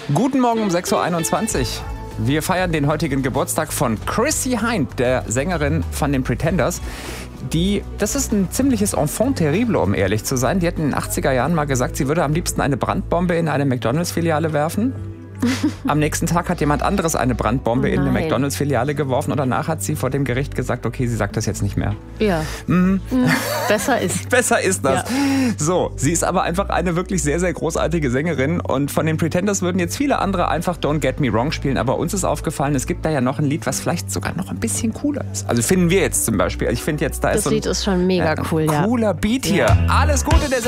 Guten Morgen um 6.21 Uhr. Wir feiern den heutigen Geburtstag von Chrissie Hynde, der Sängerin von den Pretenders. Das ist ein ziemliches Enfant terrible, um ehrlich zu sein. Die hat in den 80er Jahren mal gesagt, sie würde am liebsten eine Brandbombe in eine McDonalds-Filiale werfen. Am nächsten Tag hat jemand anderes eine Brandbombe in eine McDonalds-Filiale geworfen und danach hat sie vor dem Gericht gesagt, okay, sie sagt das jetzt nicht mehr. Ja. Besser ist. Besser ist das. Ja. So, sie ist aber einfach eine wirklich sehr, sehr großartige Sängerin und von den Pretenders würden jetzt viele andere einfach Don't Get Me Wrong spielen, aber uns ist aufgefallen, es gibt da ja noch ein Lied, was vielleicht sogar noch ein bisschen cooler ist. Also finden wir jetzt zum Beispiel. Ich finde jetzt, da Das ist so ein Lied ist schon mega cool, ja. Cooler Beat hier. Alles Gute der